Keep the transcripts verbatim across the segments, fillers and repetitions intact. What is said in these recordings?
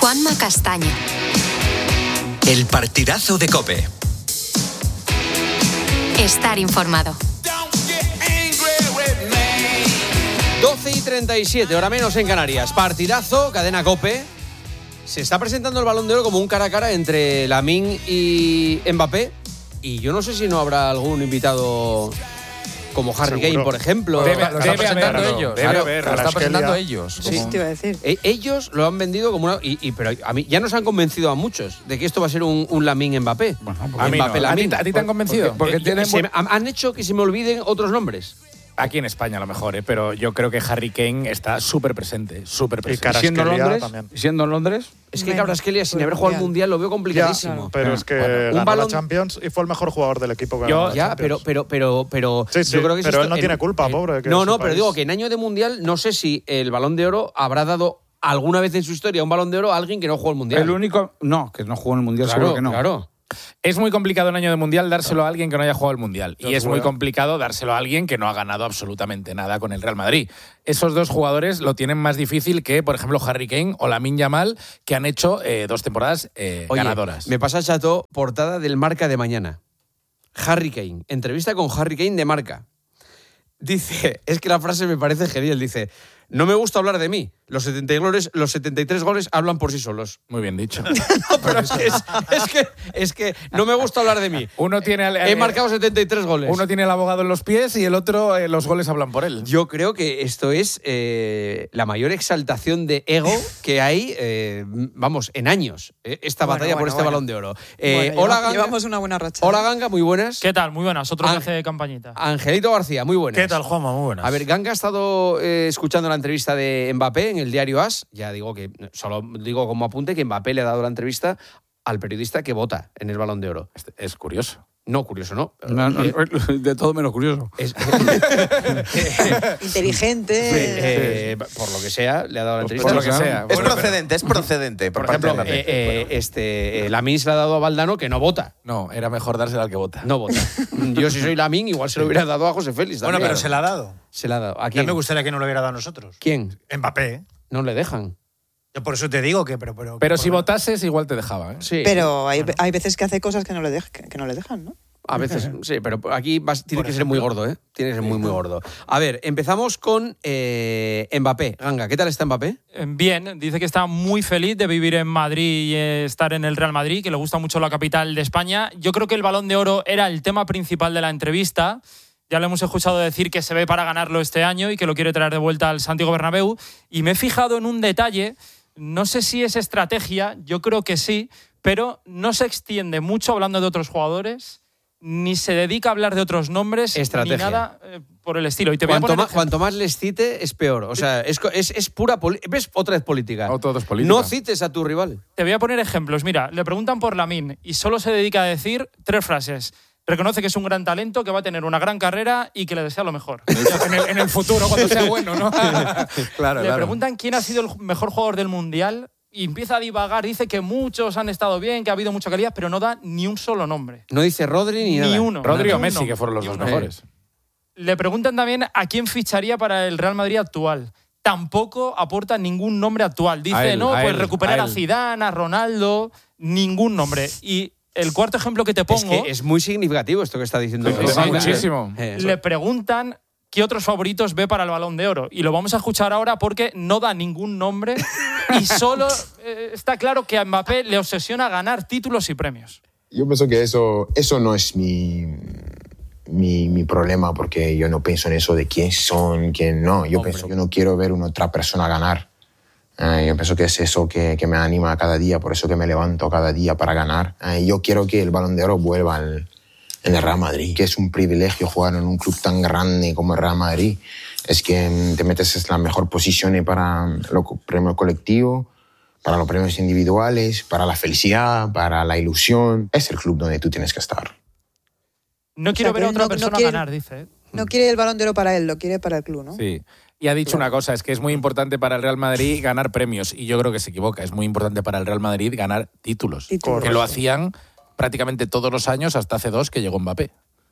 Juanma Castaño. El partidazo de COPE. Estar informado. doce y treinta y siete, hora menos en Canarias. Partidazo, cadena COPE. Se está presentando el Balón de Oro como un cara a cara entre Lamine y Mbappé. Y yo no sé si no habrá algún invitado como Harry Seguro. Kane, por ejemplo. Debe, Lo debe está haber presentando ellos. debe Claro, haber, lo está Kvaratskhelia. presentando ellos. Sí. Como- Te iba a decir. Eh, ellos lo han vendido como una... Y, y, pero a mí ya nos han convencido a muchos de que esto va a ser un, un Lamine Mbappé. Bueno, a mí no. ¿A ti, Lamine. a ti te han convencido? Porque, Porque tienen se buen- me- han han hecho que se me olviden otros nombres. Aquí en España a lo mejor, ¿eh? Pero yo creo que Harry Kane está súper presente, súper Y presente. siendo Kvaratskhelia Londres, también. siendo en Londres, Es que Bueno, Kvaratskhelia, sin pues haber jugado al mundial. Mundial, lo veo Ya, complicadísimo. pero Ah, es que bueno. ganó Un balón- la Champions y fue el mejor jugador del equipo que Yo- ganó la Ya, Champions. pero, pero, pero, pero Sí, sí, yo creo que pero esto- él no en- tiene culpa, eh, pobre, que No, es no, su pero país. digo que en año de Mundial no sé si el Balón de Oro habrá dado alguna vez en su historia un Balón de Oro a alguien que no jugó el Mundial. el único. No, que no jugó en el Mundial, Claro, seguro que no. claro. Es muy complicado en año de Mundial dárselo a alguien que no haya jugado el Mundial. Yo Y es seguro. muy complicado dárselo a alguien que no ha ganado absolutamente nada con el Real Madrid. Esos dos jugadores lo tienen más difícil que, por ejemplo, Harry Kane o Lamine Yamal, que han hecho eh, dos temporadas eh, Oye, ganadoras. me pasa, Chato, portada del Marca de mañana. Harry Kane. Entrevista con Harry Kane de Marca. Dice, es que la frase me parece genial, dice, no me gusta hablar de mí. Los setenta y tres goles, los setenta y tres goles hablan por sí solos. Muy bien dicho. No, pero es que, es, es que, es que no me gusta hablar de mí. Uno tiene al- He marcado setenta y tres goles. Uno tiene el abogado en los pies y el otro eh, los goles hablan por él. Yo creo que esto es eh, la mayor exaltación de ego que hay, eh, vamos, en años. eh, esta Bueno, batalla por bueno, este bueno. Balón de Oro. Eh, Bueno, hola, lleva- Ganga. llevamos una buena racha. Hola, Ganga, muy buenas. ¿Qué tal? Muy buenas. Otro Ah. viaje de campañita. Angelito García, muy buenas. ¿Qué tal, Juanma? Muy buenas. A ver, Ganga ha estado eh, escuchando la entrevista de Mbappé en el diario As. Ya digo que, solo digo como apunte que Mbappé le ha dado la entrevista al periodista que vota en el Balón de Oro. Es, es curioso. No, curioso, ¿no? No, no, Eh, de todo menos curioso. es- Inteligente. eh, por lo que sea, le ha dado la entrevista. Por lo que sea. Es Bueno, procedente, es procedente. Por parte ejemplo, de Mbappé. eh, eh, este, eh, Lamine se la ha dado a Valdano, que no vota. No, era mejor dársela al que vota. No vota. Yo, si soy Lamine, igual se lo hubiera dado a José Félix. Bueno, también. pero se la ha dado. Se la ha dado. ¿A Ya quién? me gustaría que no lo hubiera dado a nosotros. ¿Quién? Mbappé. ¿eh? No le dejan. Yo por eso te digo que... Pero, pero, Pero que si por- votases, igual te dejaba. ¿eh? Sí. Pero hay, hay veces que hace cosas que no le, dej- que, que no le dejan, ¿no? A veces, sí, pero aquí vas- tiene Por que ser muy gordo, ¿eh? Tiene que ser muy, muy gordo. A ver, empezamos con eh, Mbappé. Ganga, ¿qué tal está Mbappé? Eh, Bien, dice que está muy feliz de vivir en Madrid y eh, estar en el Real Madrid, que le gusta mucho la capital de España. Yo creo que el Balón de Oro era el tema principal de la entrevista. Ya le hemos escuchado decir que se ve para ganarlo este año y que lo quiere traer de vuelta al Santiago Bernabéu. Y me he fijado en un detalle, no sé si es estrategia, yo creo que sí, pero no se extiende mucho hablando de otros jugadores, ni se dedica a hablar de otros nombres, Estrategia. ni nada eh, por el estilo. Y te voy a Cuanto poner más, ejemplo. cuanto más les cite, es peor. O sea, es, co- es, es pura política. ¿Ves? Otra vez política. O todo es política. No cites a tu rival. Te voy a poner ejemplos. Mira, le preguntan por Lamine y solo se dedica a decir tres frases. Reconoce que es un gran talento, que va a tener una gran carrera y que le desea lo mejor. en, el, en el futuro, cuando sea bueno, ¿no? Claro, Le claro. preguntan quién ha sido el mejor jugador del Mundial y empieza a divagar. Dice que muchos han estado bien, que ha habido mucha calidad, pero no da ni un solo nombre. No dice Rodri ni, Ni nada. uno. Rodri o Ni Messi, uno. que fueron los Ni dos uno. mejores. Le preguntan también a quién ficharía para el Real Madrid actual. Tampoco aporta ningún nombre actual. Dice, A él, no, a pues él, recuperar a a, él. Zidane, a Ronaldo, ningún nombre. Y el cuarto ejemplo que te pongo, Es que es muy significativo esto que está diciendo. Sí, Ganga. muchísimo. Eh, le preguntan qué otros favoritos ve para el Balón de Oro. Y lo vamos a escuchar ahora porque no da ningún nombre y solo eh, está claro que a Mbappé le obsesiona ganar títulos y premios. Yo pienso que eso, eso no es mi, mi, mi problema, porque yo no pienso en eso de quién son, quién no. Yo Hombre. pienso que no quiero ver a una otra persona ganar. Eh, yo pienso que es eso que, que me anima cada día, por eso que me levanto cada día para ganar. Eh, yo quiero que el Balón de Oro vuelva al, en el Real Madrid, que es un privilegio jugar en un club tan grande como el Real Madrid. Es que mm, te metes en la mejor posición para los premios colectivos, para los premios individuales, para la felicidad, para la ilusión. Es el club donde tú tienes que estar. No quiero O sea, ver que a otra no- no persona quiere- ganar, dice. ¿eh? No quiere el Balón de Oro para él, lo quiere para el club, ¿no? Sí. Y ha dicho una cosa, es que es muy importante para el Real Madrid ganar premios. Y yo creo que se equivoca. Es muy importante para el Real Madrid ganar títulos. Títulos. Que lo hacían prácticamente todos los años hasta hace dos que llegó Mbappé.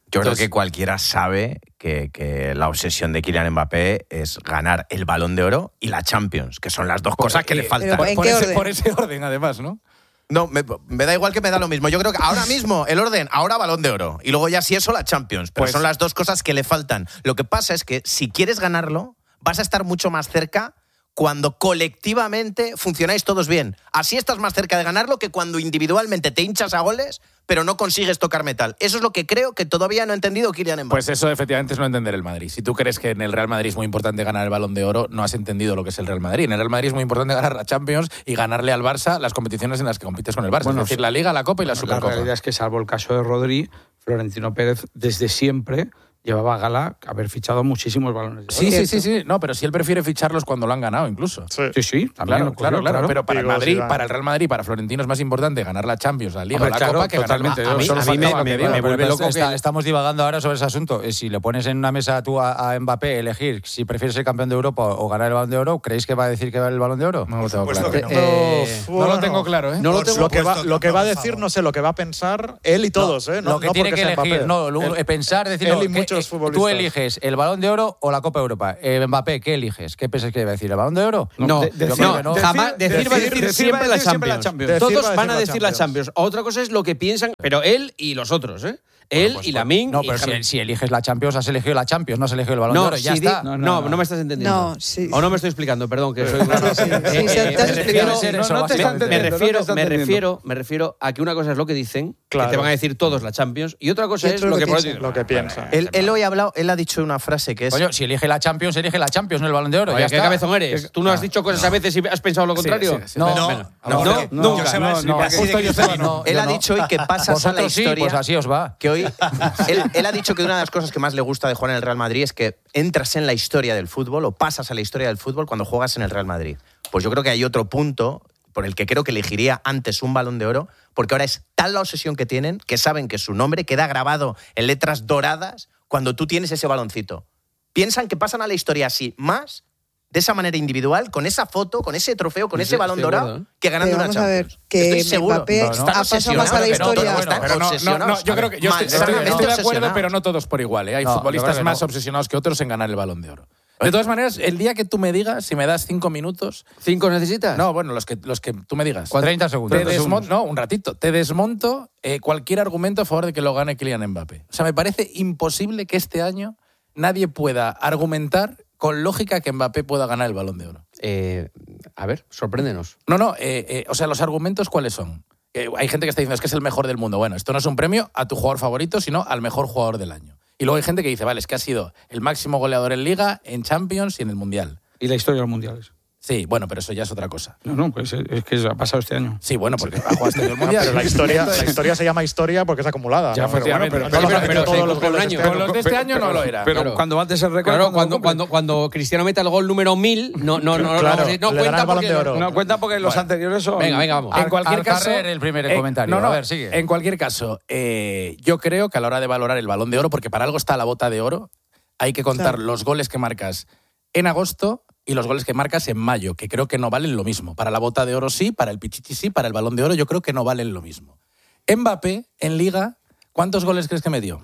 Yo Entonces- creo que cualquiera sabe que, que la obsesión de Kylian Mbappé es ganar el Balón de Oro y la Champions, que son las dos cosas que le faltan. Pero, ¿en por, qué ese, orden? por ese orden, además, ¿no? No, me, me da igual que me da lo mismo. Yo creo que ahora mismo el orden, ahora Balón de Oro. Y luego ya si eso la Champions. Pero Pues- son las dos cosas que le faltan. Lo que pasa es que si quieres ganarlo, vas a estar mucho más cerca cuando colectivamente funcionáis todos bien. Así estás más cerca de ganarlo que cuando individualmente te hinchas a goles, pero no consigues tocar metal. Eso es lo que creo que todavía no ha entendido Kylian Mbappé. Pues eso efectivamente es no entender el Madrid. Si tú crees que en el Real Madrid es muy importante ganar el Balón de Oro, no has entendido lo que es el Real Madrid. En el Real Madrid es muy importante ganar la Champions y ganarle al Barça las competiciones en las que compites con el Barça. Bueno, es decir, sí. la Liga, la Copa y la La Supercopa. realidad es que, salvo el caso de Rodri, Florentino Pérez desde siempre llevaba a gala haber fichado muchísimos balones de oro. Sí, sí, sí, sí. No, pero si él prefiere ficharlos cuando lo han ganado, incluso. Sí. Sí, sí, también Claro, ocurrió, claro, claro, Pero para el Digo, Madrid, Zidane. para el Real Madrid, para Florentino es más importante ganar la Champions, la Liga Hombre, o la claro, Copa que totalmente. ganar A mí- Solo a mí faltaba me- que me- diga. me vuelve Pero loco está- que- estamos divagando ahora sobre ese asunto. Eh, Si le pones en una mesa tú a, a Mbappé elegir si prefiere ser campeón de Europa o ganar el Balón de Oro, ¿creéis que va a decir que va el Balón de Oro? No lo tengo Puesto claro. que no. Eh, Uf, No lo bueno. tengo claro, ¿eh? No lo Por tengo lo que va, puesto lo que va a avanzado. decir, no sé, lo que va a pensar él y todos, ¿eh? No, lo que no tiene porque que sea elegir, Mbappé. no, lo- Él- eh, pensar, decir, él no, y que, muchos eh, futbolistas. tú eliges el Balón de Oro o la Copa Europa. Eh, Mbappé, ¿qué eliges? ¿Qué piensas que debe decir? ¿El Balón de Oro? No, de- no, decir- no, decir- jamás. Decir, va a decir- decir decir siempre va a la decir siempre la Champions. Champions. Decir Todos va a van a decir la decir la Champions. Champions. Otra cosa es lo que piensan, pero él y los otros, ¿eh? Él Pues, y pues, Lamine. No, y pero si, James. si eliges la Champions, has elegido la Champions, no has elegido el Balón de No, Oro. Ya sí, di- está. no, No, no, no. me estás entendiendo. No, sí. O no me estoy explicando, perdón, que soy sí, sí, sí, Eh, te has eh, me explicado. refiero- No, no te me- está me entendiendo, no te refiero, está me entendiendo. refiero, me refiero a que una cosa es lo que dicen, que Claro. te van a decir todos la Champions, y otra cosa Y es otro lo lo que que por piensan. Lo que piensa. Él, él hoy ha hablado, él ha dicho una frase que es... Coño, si elige la Champions, elige la Champions, no el Balón de Oro. Oye, ya ¿qué está. cabezón eres? ¿Tú no has dicho cosas a veces y has pensado lo contrario? sí, sí. No, Venga, no, venga. no, no, porque- nunca. Joseba, no, es- no, así de justo yo cristal, sé, ¿no? no. Él yo ha no. dicho hoy que pasas a la Vosotros sí, historia... pues así os va. que hoy él, él ha dicho que una de las cosas que más le gusta de jugar en el Real Madrid es que entras en la historia del fútbol o pasas a la historia del fútbol cuando juegas en el Real Madrid. Pues yo creo que hay otro punto por el que creo que elegiría antes un Balón de Oro, porque ahora es tal la obsesión que tienen que saben que su nombre queda grabado en letras doradas cuando tú tienes ese baloncito. Piensan que pasan a la historia así, más de esa manera individual, con esa foto, con ese trofeo, con Sí, ese balón estoy de dorado, acuerdo, ¿eh? que ganando Pero una vamos a ver, Champions. que Estoy seguro. Mbappé No, no. ha pasado más a la obsesionados, historia. pero No, están no, no, obsesionados. no, yo creo que yo estoy, estoy- Malsamente estoy de acuerdo, obsesionados. pero no todos por igual. ¿eh? Hay No, yo futbolistas creo que más no. obsesionados que otros en ganar el Balón de Oro. De todas maneras, el día que tú me digas, si me das cinco minutos, ¿Cinco necesitas? no, bueno, los que, los que tú me digas. treinta segundos. Te treinta desmonto, no, un ratito. Te desmonto eh, cualquier argumento a favor de que lo gane Kylian Mbappé. O sea, me parece imposible que este año nadie pueda argumentar con lógica que Mbappé pueda ganar el Balón de Oro. Eh, a ver, sorpréndenos. No, no, eh, eh, o sea, los argumentos, ¿cuáles son? Eh, hay gente que está diciendo, es que es el mejor del mundo. Bueno, esto no es un premio a tu jugador favorito, sino al mejor jugador del año. Y luego hay gente que dice, vale, es que ha sido el máximo goleador en Liga, en Champions y en el Mundial. Y la historia de los mundiales. Sí, bueno, pero eso ya es otra cosa. No, no, pues es es que ha pasado este año. Sí, bueno, porque ha jugado este el No, Mundial. pero la historia, la historia se llama historia porque es acumulada. Ya, ¿no? Pero bueno, efectivamente. pero, Pero- no pero- hace pero todos se los cumple un goles año. este Con los de este Pero- año no lo era. Pero Claro. cuando bates el récord. Claro, cuando cuando, lo cuando, cuando Cristiano meta el gol número mil, no, no, no, no, Claro, no, no le cuenta dará el Balón porque... de Oro. cumples. No cuenta porque los anteriores son. Venga, venga, vamos. En cualquier caso, Alcarrer, el primer eh, comentario. no, no, A ver, sigue. En cualquier caso, eh, yo creo que a la hora de valorar el Balón de Oro, porque para algo está la bota de oro, hay que contar Claro. los goles que marcas en agosto y los goles que marcas en mayo, que creo que no valen lo mismo. Para la bota de oro sí, para el Pichichi sí, para el Balón de Oro yo creo que no valen lo mismo. Mbappé, en Liga, ¿cuántos goles crees que me dio?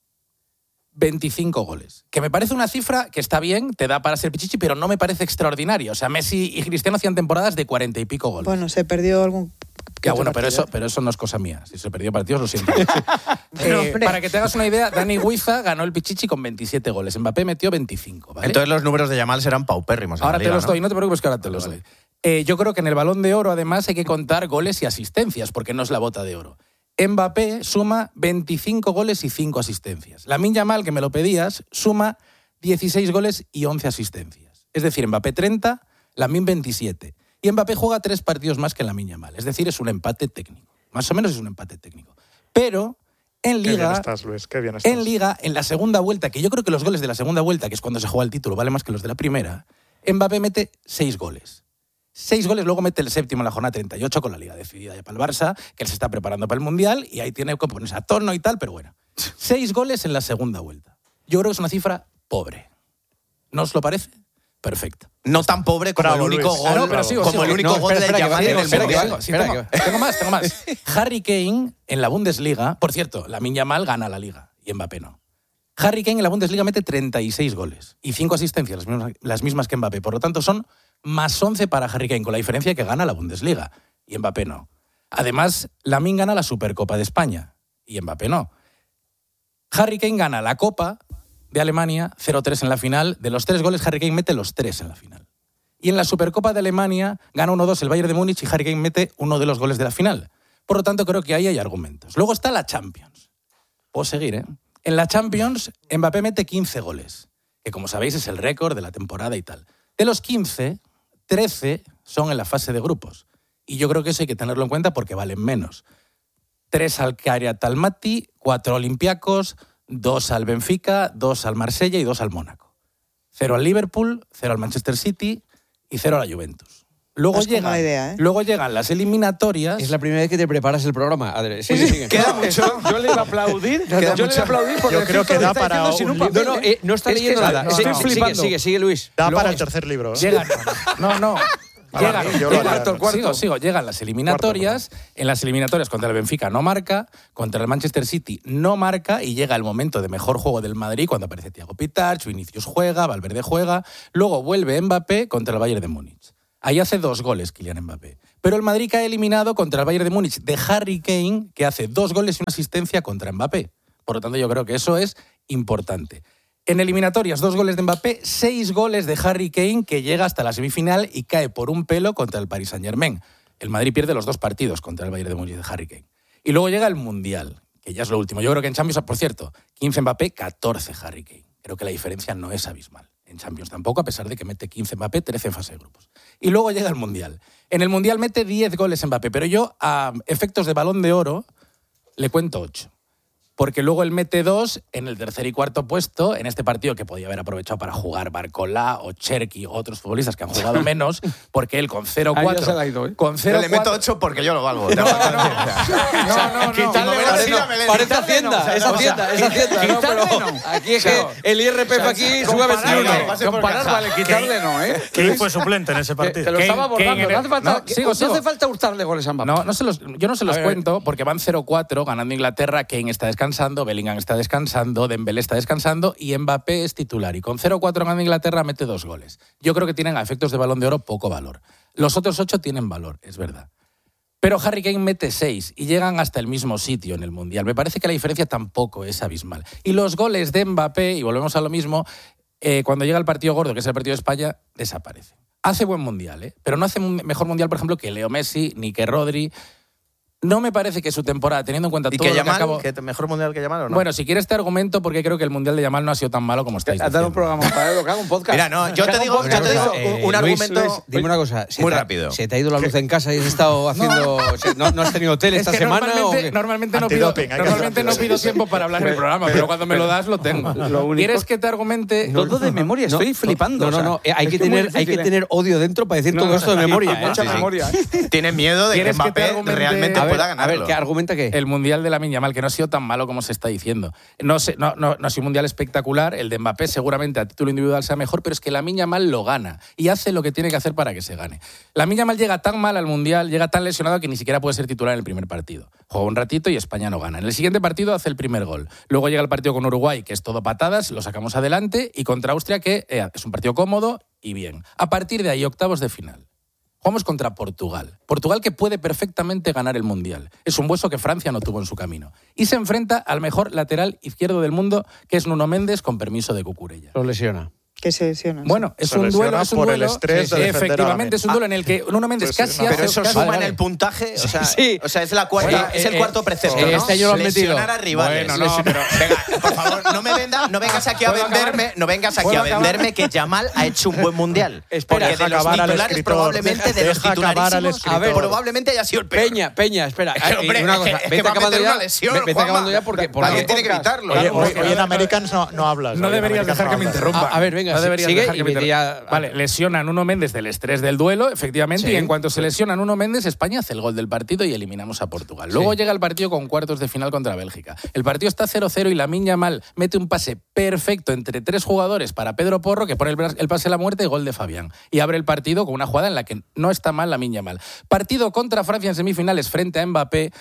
veinticinco goles. Que me parece una cifra que está bien, te da para ser Pichichi, pero no me parece extraordinaria. O sea, Messi y Cristiano hacían temporadas de cuarenta y pico goles. Bueno, se perdió algún. que Ya, otro bueno, pero partido. eso, pero eso no es cosa mía. Si se perdió partidos, lo siento. Pero, Eh, hombre. para que te hagas una idea, Dani Guiza ganó el Pichichi con veintisiete goles. Mbappé metió veinticinco. ¿vale? Entonces los números de Yamal serán paupérrimos. en Ahora la te liga, los ¿no? doy, no te preocupes que ahora te los doy. Eh, yo creo que en el Balón de Oro, además, hay que contar goles y asistencias, porque no es la bota de oro. Mbappé suma veinticinco goles y cinco asistencias. Lamine Yamal, que me lo pedías, suma dieciséis goles y once asistencias. Es decir, Mbappé treinta, Lamine veintisiete. Y Mbappé juega tres partidos más que Lamine Yamal. Es decir, es un empate técnico. Más o menos es un empate técnico. Pero en Qué bien Liga... estás, Luis, qué bien estás. En Liga, en la segunda vuelta, que yo creo que los goles de la segunda vuelta, que es cuando se juega el título, vale más que los de la primera, Mbappé mete seis goles. Seis goles, luego mete el séptimo en la jornada treinta y ocho con la Liga decidida ya para el Barça, que él se está preparando para el Mundial y ahí tiene que ponerse a tono y tal, pero bueno. Seis goles en la segunda vuelta. Yo creo que es una cifra pobre. ¿No os lo parece? Perfecto. No tan pobre como Bravo, el único Luis. gol, Ah, no, pero sigo, como sigo. el único No, gol espera, de espera, que Yamal va, en el espera, que Mundial. va. Sí, Espera, tengo, que tengo más, tengo más. Harry Kane en la Bundesliga, por cierto, Lamine Yamal gana la Liga y Mbappé no. Harry Kane en la Bundesliga mete treinta y seis goles y cinco asistencias, las mismas, las mismas que Mbappé. Por lo tanto, son más once para Harry Kane, con la diferencia de que gana la Bundesliga y Mbappé no. Además, Lamine gana la Supercopa de España y Mbappé no. Harry Kane gana la Copa de Alemania, cero tres en la final. De los tres goles, Harry Kane mete los tres en la final. Y en la Supercopa de Alemania gana uno dos el Bayern de Múnich y Harry Kane mete uno de los goles de la final. Por lo tanto, creo que ahí hay argumentos. Luego está la Champions. Puedo seguir, ¿eh? En la Champions, Mbappé mete quince goles, que como sabéis es el récord de la temporada y tal. De los quince, trece son en la fase de grupos. Y yo creo que eso hay que tenerlo en cuenta porque valen menos. Tres al Kiryat Almaty, cuatro Olympiacos, dos al Benfica, dos al Marsella y dos al Mónaco. Cero al Liverpool, cero al Manchester City y cero a la Juventus. Luego Es como llegan, la idea, ¿eh? luego llegan las eliminatorias. Es la primera vez que te preparas el programa, Adri. Sí, sí, sí. Queda mucho. Yo le iba a aplaudir. Yo le iba a aplaudir porque Yo creo que da para un No, libro. no, eh, no está Es que leyendo es- nada. no, Sí, no, sigue, flipando. sigue, sigue, Luis. Da Luego- para el tercer libro. ¿eh? Llegan. No, no. Llegan, Yo lo llegan- haría. sigo, sigo, llegan las eliminatorias. En las eliminatorias contra el Benfica no marca, contra el Manchester City no marca y llega el momento de mejor juego del Madrid cuando aparece Thiago Pitarch, Vinicius juega, Valverde juega. Luego vuelve Mbappé contra el Bayern de Múnich. Ahí hace dos goles Kylian Mbappé. Pero el Madrid cae eliminado contra el Bayern de Múnich de Harry Kane, que hace dos goles y una asistencia contra Mbappé. Por lo tanto, yo creo que eso es importante. En eliminatorias, dos goles de Mbappé, seis goles de Harry Kane, que llega hasta la semifinal y cae por un pelo contra el Paris Saint-Germain. El Madrid pierde los dos partidos contra el Bayern de Múnich de Harry Kane. Y luego llega el Mundial, que ya es lo último. Yo creo que en Champions, por cierto, quince Mbappé, catorce Harry Kane. Creo que la diferencia no es abismal. En Champions tampoco, a pesar de que mete quince Mbappé, trece en fase de grupos. Y luego llega el Mundial. En el Mundial mete diez goles Mbappé, pero yo a efectos de Balón de Oro le cuento ocho. Porque luego él mete dos en el tercer y cuarto puesto, en este partido que podía haber aprovechado para jugar Barcolá o Cherki o otros futbolistas que han jugado menos, porque él con cero Ahí ya cuatro... se la ha ido, ¿eh? Con Yo cero le meto ocho porque yo lo valgo. No, no, no, no. Quitarle Parece, no, no, parece Hacienda, es Hacienda, es Hacienda. ¿no? Pero quitarle no. aquí es que el I R P F aquí sube a veintiuno. Comparar, vale, quitarle no, ¿eh? Kane fue suplente en ese Te, partido. te lo Kane- estaba abordando. Kane No hace falta, No, sigo, sigo. no hace falta hurtarle goles a Mbappé. No, no se los, yo no se los A ver, a ver. cuento porque van cero cuatro ganando Inglaterra, Kane está descansando, Bellingham está descansando, Dembélé está descansando y Mbappé es titular. Y con cero cuatro ganando Inglaterra mete dos goles. Yo creo que tienen a efectos de Balón de Oro poco valor. Los otros ocho tienen valor, es verdad. Pero Harry Kane mete seis y llegan hasta el mismo sitio en el Mundial. Me parece que la diferencia tampoco es abismal. Y los goles de Mbappé, y volvemos a lo mismo, eh, cuando llega el partido gordo, que es el partido de España, desaparece. Hace buen Mundial, ¿eh? Pero no hace un mejor Mundial, por ejemplo, que Leo Messi ni que Rodri. No me parece que su temporada, teniendo en cuenta ¿Y todo que lo que Yamal? acabo... ¿Que ¿Mejor mundial que Yamal o no? Bueno, si quieres te argumento porque creo que el Mundial de Yamal no ha sido tan malo como estáis Ha dado un diciendo. programa para él, que haga un podcast. Mira, no, yo Que te haga digo, un yo te digo podcast. un, Eh, un Luis, argumento. Luis, dime una cosa. ¿se muy te ha- rápido. ¿Se te ha ido la luz en casa y has estado haciendo... se- ¿No, no has tenido hotel Es esta que semana? o normalmente, qué? normalmente no pido, Antidoping, hay que normalmente hacer no pido antidoping. tiempo para hablar en el programa, pero cuando me lo das lo tengo. Lo único- ¿Quieres que te argumente? Todo de memoria, estoy No, flipando. No, no, o sea, no. eh, Hay, es que que es muy tener, hay que difícil, ¿eh? tener odio dentro para decir No, todo no, esto de memoria. ¿eh? Mucha Sí, sí. memoria. Tiene miedo de que ¿Quieres que te Mbappé argumente? realmente A ver, pueda a ver, ganarlo. ¿qué argumenta qué? El Mundial de Lamine Yamal, que no ha sido tan malo como se está diciendo. No, sé, no, no, no ha sido un Mundial espectacular. El de Mbappé seguramente a título individual sea mejor, pero es que Lamine Yamal lo gana y hace lo que tiene que hacer para que se gane. Lamine Yamal llega tan mal al Mundial, llega tan lesionado que ni siquiera puede ser titular en el primer partido. Juega un ratito y España no gana. En el siguiente partido hace el primer gol. Luego llega el partido con Uruguay, que es todo patadas, lo sacamos adelante, y contra Austria, que eh, es un partido cómodo y bien. A partir de ahí, octavos de final. Jugamos contra Portugal. Portugal que puede perfectamente ganar el Mundial. Es un hueso que Francia no tuvo en su camino. Y se enfrenta al mejor lateral izquierdo del mundo, que es Nuno Méndez, con permiso de Cucurella. Lo lesiona. Que se lesionan. Bueno, es Se un lesiona duelo, es un por el duelo. estrés de defender a Efectivamente, Lamine. es un duelo en el que Nuno Méndez Pues sí, casi no. hace... Pero eso casi- suma Vale, en vale. el puntaje. O sea, Sí. o sea es, la cua- Bueno, es el eh, cuarto eh, precepto, eh, ¿no? este año lo han metido. Lesionar a rivales. Bueno, no, pero- Venga, por favor, no me venda, no vengas aquí a ¿Puedo acabar? venderme, no vengas aquí ¿Puedo a acabar? venderme que Yamal ha hecho un buen mundial. Espera, Porque deja de los acabar al titulares escritor, probablemente de los deja acabar al titularísimos, escritor. probablemente haya sido el peor. Peña, Peña, espera. Es que, Ay, hombre, una es que- cosa, es que vete va a acabando meter ya. una lesión, ve- Vete Juanma. acabando ya porque... porque- Alguien tiene que evitarlo. Oye, ¿no? hoy, hoy en Americans no, no hablas. No hoy en deberías Americans dejar que no me hablas. interrumpa. A- a ver, venga, no deberías sigue dejar y que me vete interrumpa. ya- Vale, lesiona a Nuno Méndez del estrés del duelo, efectivamente, Sí. y en cuanto se lesiona a Nuno Méndez, España hace el gol del partido y eliminamos a Portugal. Luego Sí. llega el partido con cuartos de final contra Bélgica. El partido está cero cero y Lamine Yamal mete un pase perfecto entre tres jugadores para Pedro Porro, que pone el, bra- el pase a la muerte y gol de Fabián. Y abre el partido con una jugada en la que no está mal Lamine Yamal. Partido contra Francia en semifinales frente a Mbappé.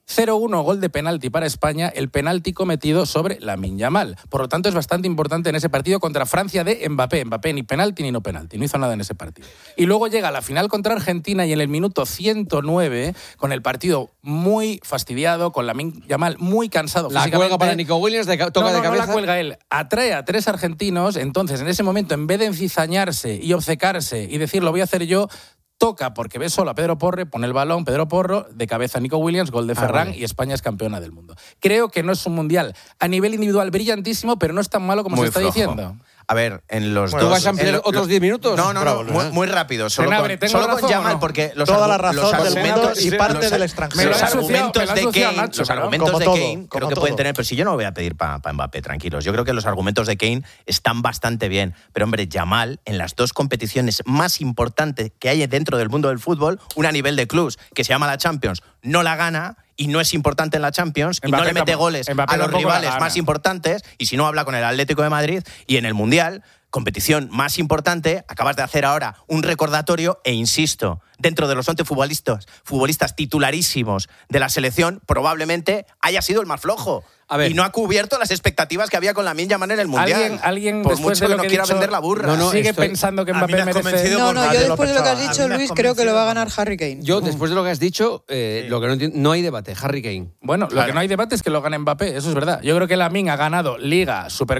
cero uno gol de penalti para España, el penalti cometido sobre Lamine Yamal. Por lo tanto, es bastante importante en ese partido contra Francia de Mbappé. Mbappé ni penalti ni no penalti, no hizo nada en ese partido. Y luego llega la final contra Argentina y en el minuto ciento nueve, con el partido muy fastidiado, con Lamine Yamal muy cansado La físicamente. cuelga para Nico Williams, de, toca no, no, de cabeza. No la cuelga él, atrae a tres argentinos, entonces en ese momento, en vez de encizañarse y obcecarse y decir lo voy a hacer yo, toca porque ve solo a Pedro Porro, pone el balón, Pedro Porro, de cabeza Nico Williams, gol de Ferran ah, vale. y España es campeona del mundo. Creo que no es un mundial a nivel individual brillantísimo, pero no es tan malo como Muy se está flojo. diciendo. A ver, en los bueno, dos... ¿Tú vas a ampliar otros diez minutos? No, no, no, muy, muy rápido. Solo Senabre, con, solo con Yamal, no? porque los, Toda argu la razón los del argumentos... mundo y parte los, del extranjero. Los argumentos me de Kane, Nacho, los claro. argumentos Como de todo, Kane creo que todo. pueden tener... Pero si yo no lo voy a pedir para pa Mbappé, tranquilos. Yo creo que los argumentos de Kane están bastante bien. Pero, hombre, Yamal, en las dos competiciones más importantes que hay dentro del mundo del fútbol, una a nivel de clubs, que se llama la Champions, no la gana... y no es importante en la Champions, Mbappé y no le mete tampoco, goles Mbappé a los tampoco la rivales gana. más importantes, y si no habla con el Atlético de Madrid, y en el Mundial, competición más importante, acabas de hacer ahora un recordatorio, e insisto, dentro de los once futbolistas, futbolistas titularísimos de la selección, probablemente haya sido el más flojo. A ver. Y no ha cubierto las expectativas que había con Lamine Yamal en el Mundial. Alguien, alguien Por después mucho de lo que no que he quiera dicho, vender la burra. No, no, sigue estoy- pensando que A mí Mbappé me has merece... convencido No, por no, nadie yo lo después de lo que has pensaba. dicho, A mí me has Luis, creo que lo va a convencido. ganar Harry Kane. Yo, después de lo que has dicho, eh, lo que no entiendo, no hay debate. Harry Kane. Bueno, lo que no hay debate es que lo gane Mbappé, eso es verdad. Yo creo que Lamine ha ganado Liga, Supercopa